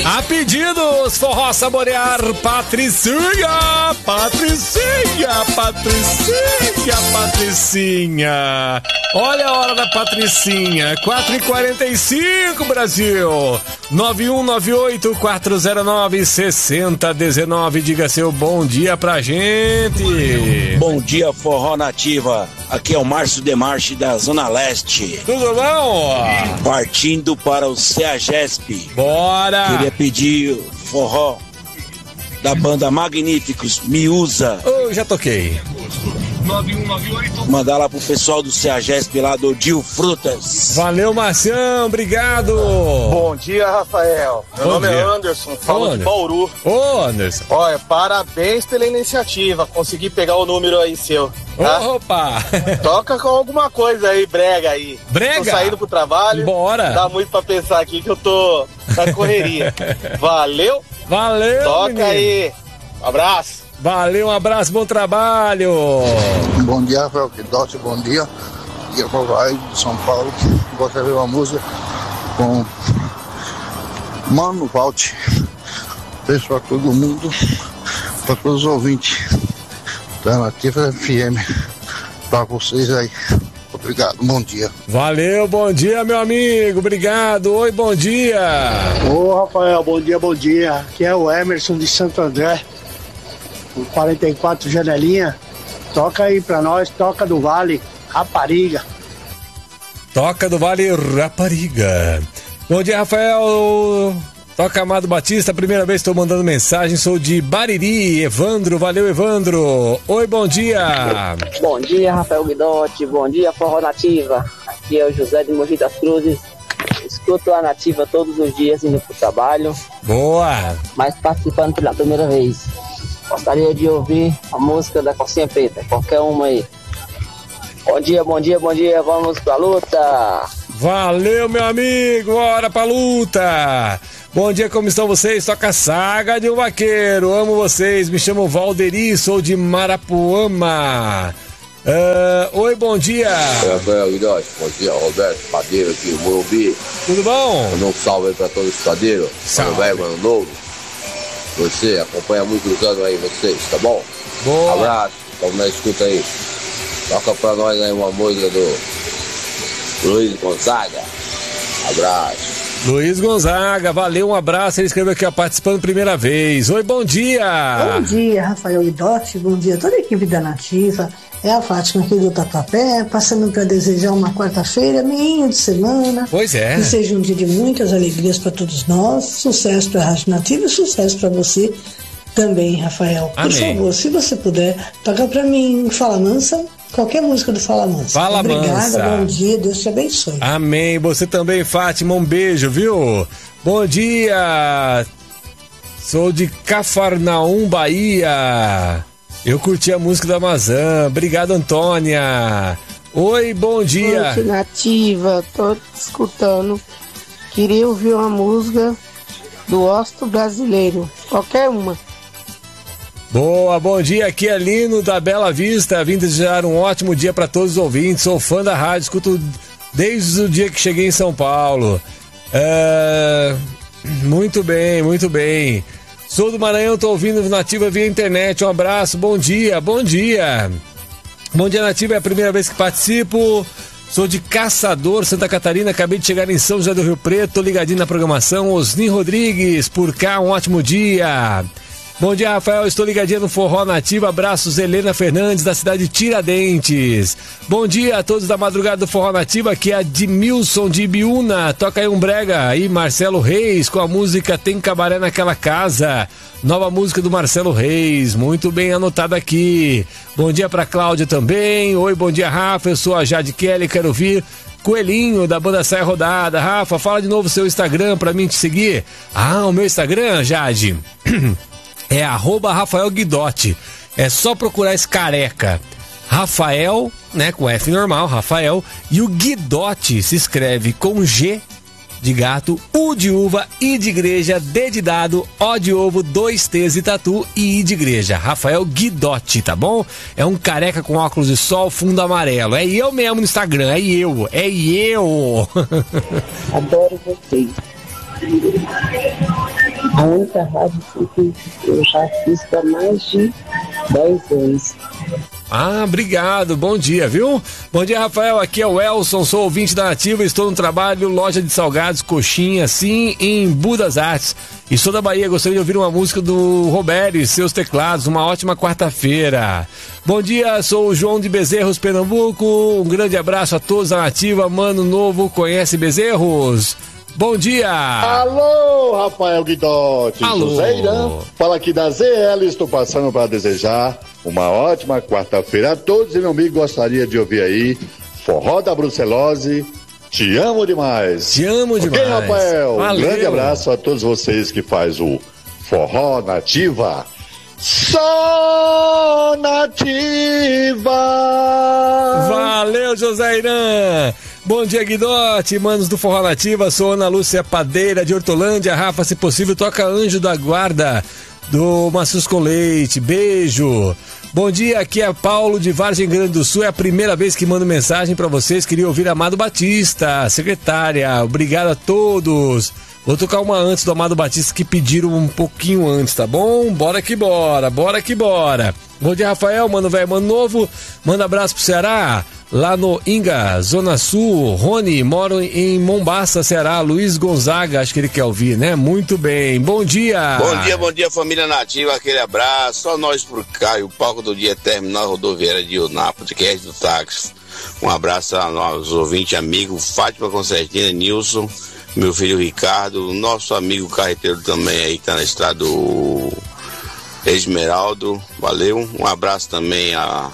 A pedidos, forró saborear, Patricinha, Patricinha, Patricinha, Patricinha. Olha a hora da Patricinha, 4h45, Brasil. 9198-409-6019. Diga seu bom dia pra gente. Bom dia, Forró Nativa. Aqui é o Márcio Demarche da Zona Leste. Tudo bom? Partindo para o CEAGESP. Bora! Queria pedir forró da banda Magníficos, Me Usa. Eu já toquei. Mandar lá pro pessoal do CEAGESP lá do Dil Frutas. Valeu, Marcião, obrigado. Bom dia, Rafael. Meu nome é Anderson, falo de Bauru. Ô, Anderson. Olha, parabéns pela iniciativa. Consegui pegar o número aí seu. Tá? Opa! Toca com alguma coisa aí, brega aí. Brega? Tô saindo pro trabalho. Bora! Dá muito pra pensar aqui que eu tô na correria. Valeu? Valeu, Toca menino. aí. Abraço. Valeu, um abraço, bom trabalho. Bom dia, Rafael Guidotti, bom dia. E eu vou lá de São Paulo. Gostaria de ver uma música com Mano Valte. Beijo pra todo mundo, pra todos os ouvintes da Nativa FM. Pra vocês aí. Obrigado, bom dia. Valeu, bom dia, meu amigo. Obrigado. Oi, bom dia. Ô, Rafael, bom dia, bom dia. Aqui é o Emerson de Santo André. 44 Janelinha, toca aí pra nós, Toca do Vale, Rapariga. Toca do Vale, Rapariga. Bom dia, Rafael. Toca Amado Batista, primeira vez estou mandando mensagem, sou de Bariri, Evandro, valeu, Evandro. Oi, bom dia. Bom dia, Rafael Guidotti, bom dia, Forró Nativa. Aqui é o José de Mogi das Cruzes. Escuto a Nativa todos os dias indo pro trabalho. Boa. Mas participando pela primeira vez. Gostaria de ouvir a música da Calcinha Preta, qualquer uma aí. Bom dia, bom dia, bom dia, vamos pra luta. Valeu, meu amigo, bora pra luta. Bom dia, como estão vocês? Toca Saga de um Vaqueiro, amo vocês, me chamo Valderi, sou de Marapuama. Oi, bom dia. Rafael Guidotti, bom dia, Roberto Padeiro aqui, Morumbi. Tudo bom? Manda um salve aí pra todos os padeiros, mano velho, mano novo. Você acompanha muitos anos aí, vocês, tá bom? Boa. Abraço, vamos na escuta aí. Toca pra nós aí uma música do Luiz Gonzaga. Abraço. Luiz Gonzaga, valeu, um abraço. Ele escreveu aqui, ó, participando primeira vez. Oi, bom dia. Bom dia, Rafael Guidotti, bom dia a toda a equipe da Nativa. É a Fátima aqui do Tatuapé, passando para desejar uma quarta-feira, meio de semana. Pois é. Que seja um dia de muitas alegrias para todos nós. Sucesso para a Rádio Nativa e sucesso para você também, Rafael. Amém. Por favor, se você puder, toca para mim Fala Mansa, qualquer música do Fala Mansa. Fala Obrigada, Mansa. bom dia, Deus te abençoe. Amém, você também, Fátima, um beijo, viu? Bom dia. Sou de Cafarnaum, Bahia. Eu curti a música da Amazã. Obrigado, Antônia. Oi, bom dia. Oi, Nativa, tô escutando. Queria ouvir uma música do Osto Brasileiro, qualquer uma. Boa, bom dia. Aqui é Lino da Bela Vista. Vim desejar um ótimo dia para todos os ouvintes. Sou fã da rádio, escuto desde o dia que cheguei em São Paulo. Muito bem, muito bem. Sou do Maranhão, tô ouvindo Nativa via internet. Um abraço, bom dia, bom dia. Bom dia, Nativa, é a primeira vez que participo. Sou de Caçador, Santa Catarina, acabei de chegar em São José do Rio Preto, tô ligadinho na programação. Osni Rodrigues, por cá, um ótimo dia. Bom dia, Rafael, estou ligadinho no Forró Nativa, abraços, Helena Fernandes, da cidade de Tiradentes. Bom dia a todos da madrugada do Forró Nativa, aqui é a Dimilson de Ibiúna, toca aí um brega aí, Marcelo Reis, com a música Tem Cabaré Naquela Casa, nova música do Marcelo Reis, muito bem anotado aqui. Bom dia pra Cláudia também, oi, bom dia, Rafa, eu sou a Jade Kelly, quero ouvir Coelhinho, da banda Saia Rodada. Rafa, fala de novo seu Instagram pra mim te seguir. Ah, o meu Instagram, Jade... É @Rafael Guidotti. É só procurar esse careca. Rafael, né, com F normal, Rafael. E o Guidotti se escreve com G de gato, U de uva, I de igreja, D de dado, O de ovo, 2 T's de tatu e I de igreja. Rafael Guidotti, tá bom? É um careca com óculos de sol, fundo amarelo. É eu mesmo no Instagram, é eu. Adoro vocês. A única rádio que eu já assisto há mais de 10 anos. Ah, obrigado, bom dia, viu? Bom dia, Rafael, aqui é o Elson, sou ouvinte da Nativa, estou no trabalho, loja de salgados, coxinha, sim, em Budas Artes. E sou da Bahia, gostaria de ouvir uma música do Roberto e seus teclados, uma ótima quarta-feira. Bom dia, sou o João de Bezerros, Pernambuco, um grande abraço a todos da Nativa, Mano Novo, conhece Bezerros? Bom dia! Alô, Rafael Guidotti, Alô. José Irã, fala aqui da ZL, estou passando para desejar uma ótima quarta-feira a todos e meu amigo gostaria de ouvir aí Forró da Brucelose, te amo demais. Te amo demais. Ok, Rafael? Valeu. Um grande abraço a todos vocês que faz o Forró Nativa. Só Nativa! Valeu, José Irã! Bom dia, Guidotti, manos do Forró Nativa, sou Ana Lúcia Padeira de Hortolândia. Rafa, se possível, toca Anjo da Guarda do Maciços com Leite, beijo. Bom dia, aqui é Paulo de Vargem Grande do Sul, é a primeira vez que mando mensagem pra vocês, queria ouvir Amado Batista, secretária, obrigado a todos. Vou tocar uma antes do Amado Batista que pediram um pouquinho antes, tá bom? Bora que bora, bora que bora. Bom dia, Rafael, mano velho, mano novo, manda abraço pro Ceará, lá no Inga, Zona Sul. Rony, moro em Mombaça, Ceará. Luiz Gonzaga, acho que ele quer ouvir, né? Muito bem, bom dia. Bom dia, família Nativa, aquele abraço, só nós por cá, e o palco do dia terminal rodoviária de Eunápolis, que é do táxi. Um abraço aos ouvintes, amigos, Fátima Concertina, Nilson, meu filho Ricardo, nosso amigo carreteiro também aí que tá na estrada do Esmeraldo, valeu. Um abraço também a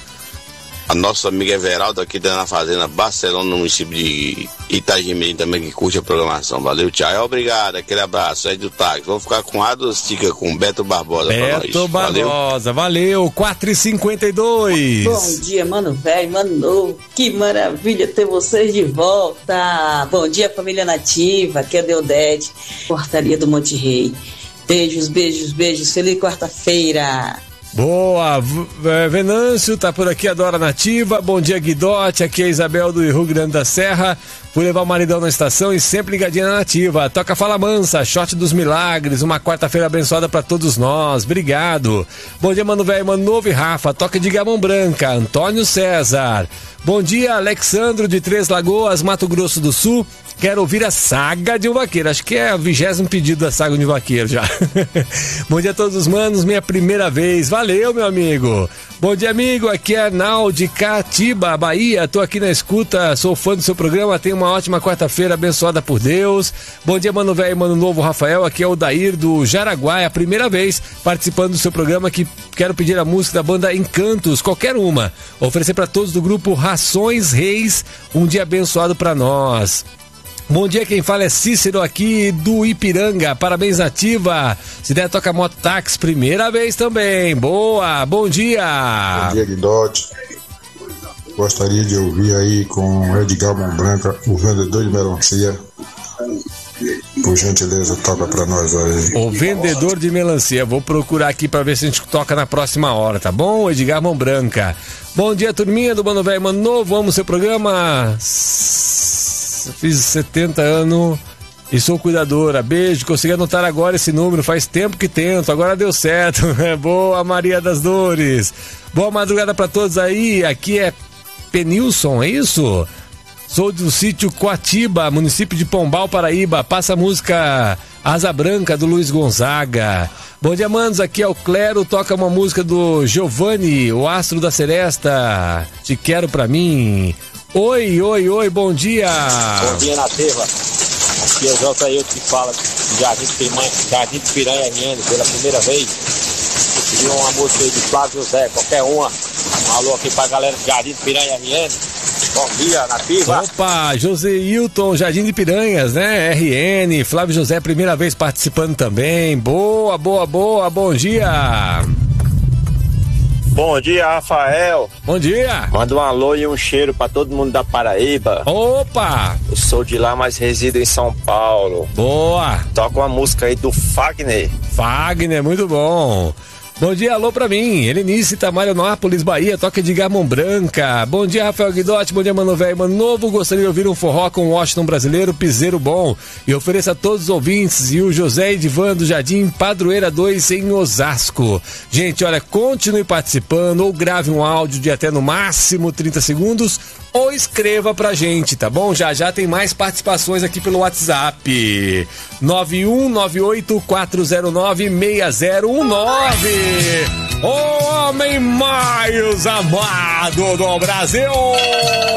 nossa amiga Everaldo aqui da Fazenda Barcelona, no município de Itagimirim também, que curte a programação. Valeu, tchau. Obrigado, aquele abraço aí do táxi. Vou ficar com a Estica com Beto Barbosa. Beto Barbosa, valeu. 4h52. Bom dia, mano velho, mano novo. Que maravilha ter vocês de volta. Bom dia, família Nativa. Aqui é Deodete, Portaria do Monte Rei. Beijos, beijos, beijos. Feliz quarta-feira. Boa, Venâncio tá por aqui, adora Nativa. Bom dia, Guidotti, aqui é Isabel do Rio Grande da Serra. Fui levar o maridão na estação e sempre ligadinha na Nativa. Toca Fala Mansa, Shot dos Milagres, uma quarta-feira abençoada pra todos nós, obrigado. Bom dia, mano velho, mano novo e Rafa, toca de Gamão Branca, Antônio César. Bom dia, Alexandro de Três Lagoas, Mato Grosso do Sul. Quero ouvir a Saga de um Vaqueiro. Acho que é o 20º pedido da Saga de um Vaqueiro já. Bom dia a todos os manos, minha primeira vez. Valeu, meu amigo. Bom dia, amigo. Aqui é Arnal de Catiba, Bahia. Tô aqui na escuta, sou fã do seu programa. Tenha uma ótima quarta-feira, abençoada por Deus. Bom dia, mano velho, mano novo, Rafael. Aqui é o Dair do Jaraguá. É a primeira vez participando do seu programa, que quero pedir a música da banda Encantos, qualquer uma. Oferecer para todos do grupo Rações Reis. Um dia abençoado para nós. Bom dia, quem fala é Cícero aqui do Ipiranga, parabéns Nativa, se der toca moto táxi, primeira vez também, boa, bom dia. Bom dia, Guidotti, gostaria de ouvir aí com Edgar Mombranca, o vendedor de melancia, por gentileza, toca pra nós aí. O vendedor de melancia, vou procurar aqui pra ver se a gente toca na próxima hora, tá bom? Edgar Mombranca. Bom dia, turminha do Mano Velho, Mano Novo, amo seu programa. Fiz 70 anos e sou cuidadora. Beijo, consegui anotar agora esse número. Faz tempo que tento, agora deu certo. Boa, Maria das Dores. Boa madrugada pra todos aí. Aqui é Penilson, é isso? Sou do sítio Coatiba, município de Pombal, Paraíba. Passa a música Asa Branca do Luiz Gonzaga. Bom dia, manos. Aqui é o Clero. Toca uma música do Giovanni, o Astro da Seresta. Te quero pra mim. Oi, oi, oi, bom dia. Bom dia, Nativa. Aqui é o Jota aí que fala de Jardim de Piranha RN pela primeira vez. Eu pedi uma música aí de Flávio José, qualquer uma. Um alô aqui pra galera de Jardim de Piranha RN. Bom dia, Nativa. Opa, José Hilton, Jardim de Piranhas, né? RN, Flávio José, primeira vez participando também. Boa, boa, boa, bom dia. Bom dia, Rafael. Bom dia. Manda um alô e um cheiro pra todo mundo da Paraíba. Opa! Eu sou de lá, mas resido em São Paulo. Boa. Toca uma música aí do Fagner. Fagner, muito bom. Bom dia, alô pra mim. Helenice, Tamarionápolis, Bahia, toca de Gamão Branca. Bom dia, Rafael Guidotti. Bom dia, Mano Velho, Mano Novo. Gostaria de ouvir um forró com o Washington brasileiro, piseiro bom. E ofereço a todos os ouvintes e o José Edivan do Jardim Padroeira 2 em Osasco. Gente, olha, continue participando ou grave um áudio de até no máximo 30 segundos ou escreva pra gente, tá bom? Já tem mais participações aqui pelo WhatsApp. 914096019. O homem mais amado do Brasil!